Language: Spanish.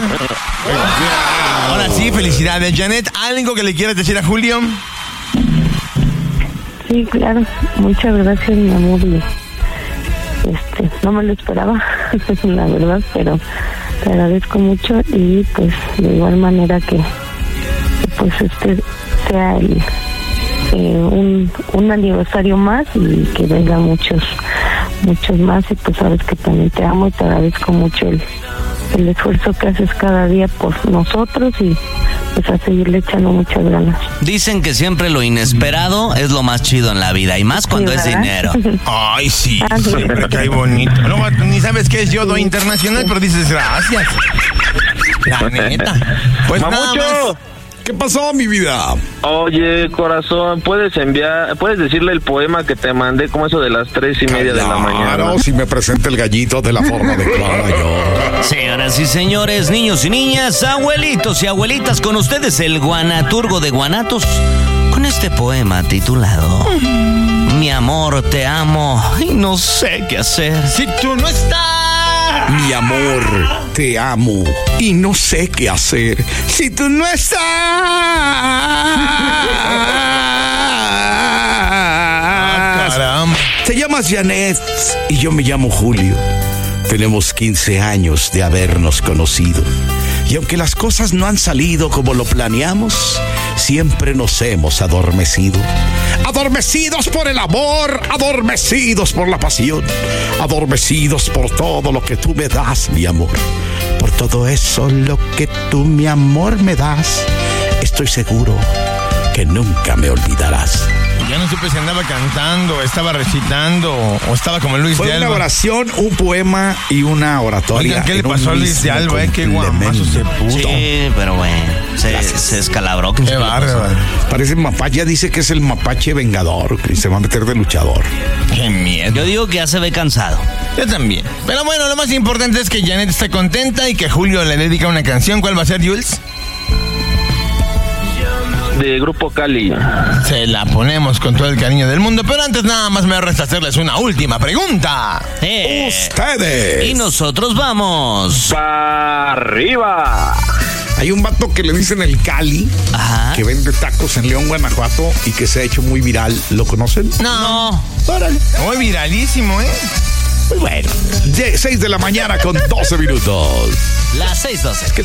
Ahora sí, felicidades, Janet. ¿Algo que le quieras decir a Julio? Sí, claro. Muchas gracias, mi amor. No me lo esperaba, la verdad, pero te agradezco mucho y pues de igual manera que pues sea un aniversario más y que vengan muchos más, y pues sabes que también te amo y te agradezco mucho el esfuerzo que haces cada día por nosotros y pues a seguirle echando muchas ganas. Dicen que siempre lo inesperado es lo más chido en la vida, y más cuando es dinero. Ay, sí, siempre cae bonito. No, ni sabes qué es Yodo Internacional, pero dices gracias. La neta. Pues nada más. ¿Qué pasó, mi vida? Oye, corazón, ¿puedes decirle el poema que te mandé como eso de las 3:30 de la mañana? Claro, si me presenta el gallito de la forma adecuada yo. Señoras y señores, niños y niñas, abuelitos y abuelitas, con ustedes el Guanaturgo de Guanatos, con este poema titulado Mi amor, te amo y no sé qué hacer si tú no estás. Mi amor, te amo y no sé qué hacer si tú no estás. Caramba. Te llamas Janet y yo me llamo Julio. Tenemos 15 años de habernos conocido. Y aunque las cosas no han salido como lo planeamos, siempre nos hemos adormecido. Adormecidos por el amor, adormecidos por la pasión, adormecidos por todo lo que tú me das, mi amor. Por todo eso lo que tú, mi amor, me das, estoy seguro que nunca me olvidarás. Ya no supe si andaba cantando, estaba recitando o estaba como Luis de Alba. Fue una oración, un poema y una oratoria. Oigan, ¿qué le pasó a Luis de Alba? Qué guamazo se puso. Sí, pero bueno, se escalabró. Qué bárbaro. Parece mapache, ya dice que es el mapache vengador, que se va a meter de luchador. Qué miedo. Yo digo que ya se ve cansado. Yo también. Pero bueno, lo más importante es que Janet está contenta y que Julio le dedica una canción. ¿Cuál va a ser, Jules? De Grupo Cali. Se la ponemos con todo el cariño del mundo, pero antes nada más me resta hacerles una última pregunta. Ustedes. Y nosotros vamos ¡para arriba! Hay un vato que le dicen el Cali, Ajá. que vende tacos en León, Guanajuato, y que se ha hecho muy viral. ¿Lo conocen? No. Órale. Muy viralísimo, Pues bueno, 6 de la mañana con 12 minutos. Las 6:12.